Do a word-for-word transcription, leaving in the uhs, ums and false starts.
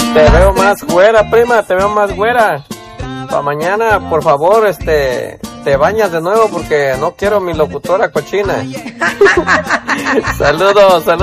Te veo más güera, prima, te veo más güera. Para mañana, por favor, este, te bañas de nuevo porque no quiero mi locutora cochina. Saludos, saludos.